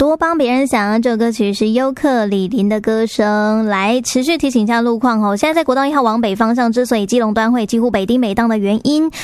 多帮别人想，这首歌曲是优客李林的歌声。来持续提醒一下路况哦，现在在国道1号往北方向，之所以基隆端会几乎北丁北当的原因，